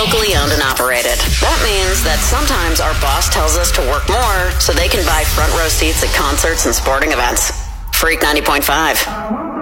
locally owned and operated. That means that sometimes our boss tells us to work more so they can buy front row seats at concerts and sporting events. Freak 90.5.